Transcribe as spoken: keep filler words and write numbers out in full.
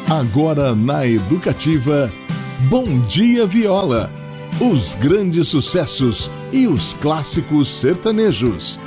Agora na Educativa, Bom Dia Viola. Os grandes sucessos e os clássicos sertanejos.